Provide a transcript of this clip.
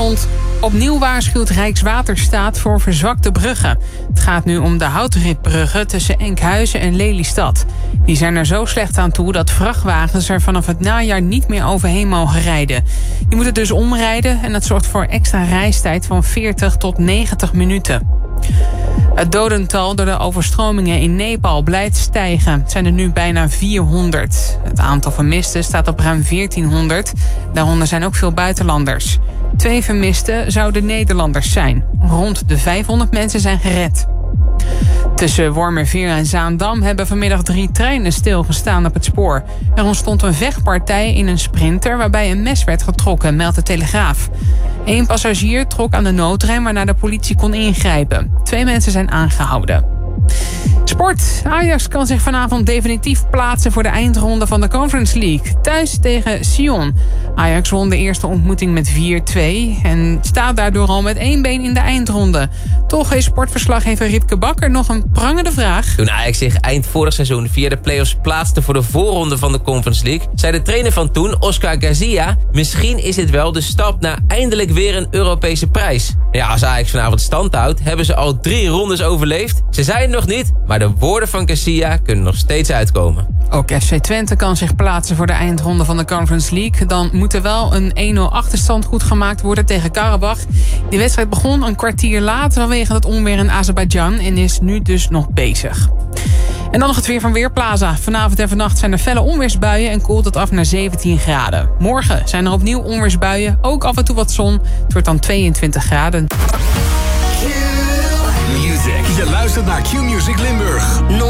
Goedenavond. Opnieuw waarschuwt Rijkswaterstaat voor verzwakte bruggen. Het gaat nu om de houtritbruggen tussen Enkhuizen en Lelystad. Die zijn er zo slecht aan toe dat vrachtwagens er vanaf het najaar niet meer overheen mogen rijden. Die moeten dus omrijden en dat zorgt voor extra reistijd van 40 tot 90 minuten. Het dodental door de overstromingen in Nepal blijft stijgen. Het zijn er nu bijna 400. Het aantal vermisten staat op ruim 1400. Daaronder zijn ook veel buitenlanders. 2 vermisten zouden Nederlanders zijn. Rond de 500 mensen zijn gered. Tussen Wormerveer en Zaandam hebben vanmiddag 3 treinen stilgestaan op het spoor. Er ontstond een vechtpartij in een sprinter waarbij een mes werd getrokken, meldt de Telegraaf. 1 passagier trok aan de noodrem waarna de politie kon ingrijpen. 2 mensen zijn aangehouden. Sport. Ajax kan zich vanavond definitief plaatsen voor de eindronde van de Conference League. Thuis tegen Sion. Ajax won de eerste ontmoeting met 4-2 en staat daardoor al met 1 been in de eindronde. Toch is sportverslaggever Rietke Bakker nog een prangende vraag. Toen Ajax zich eind vorig seizoen via de play-offs plaatste voor de voorronde van de Conference League, zei de trainer van toen, Oscar Garcia, misschien is dit wel de stap naar eindelijk weer een Europese prijs. Ja, als Ajax vanavond stand houdt, hebben ze al 3 rondes overleefd. Ze zijn het nog niet, maar de woorden van Garcia kunnen nog steeds uitkomen. Ook FC Twente kan zich plaatsen voor de eindronde van de Conference League. Dan moet er wel een 1-0 achterstand goed gemaakt worden tegen Karabach. Die wedstrijd begon een kwartier later vanwege het onweer in Azerbeidzjan en is nu dus nog bezig. En dan nog het weer van Weerplaza. Vanavond en vannacht zijn er felle onweersbuien en koelt het af naar 17 graden. Morgen zijn er opnieuw onweersbuien, ook af en toe wat zon. Het wordt dan 22 graden. Je luistert naar Q-Music Limburg.